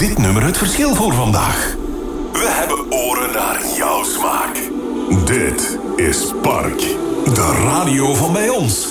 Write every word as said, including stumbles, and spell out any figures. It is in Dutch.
dit nummer het verschil voor vandaag. We hebben oren naar jouw smaak. Dit is Park, de radio van bij ons.